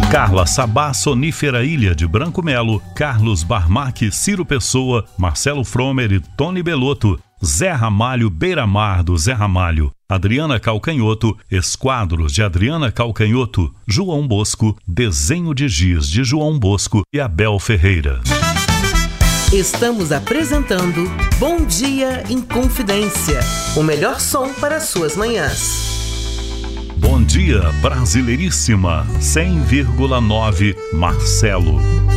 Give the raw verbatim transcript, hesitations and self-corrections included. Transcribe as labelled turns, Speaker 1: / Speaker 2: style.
Speaker 1: Carla Sabá, Sonífera Ilha de Branco Melo, Carlos Barmac, Ciro Pessoa, Marcelo Fromer e Tony Belotto, Zé Ramalho, Beira Mar do Zé Ramalho, Adriana Calcanhoto, Esquadros de Adriana Calcanhoto, João Bosco, Desenho de Giz de João Bosco e Abel Ferreira.
Speaker 2: Estamos apresentando Bom Dia em Confidência, o melhor som para suas manhãs.
Speaker 1: Bom dia, Brasileiríssima, cem vírgula nove, Marcelo.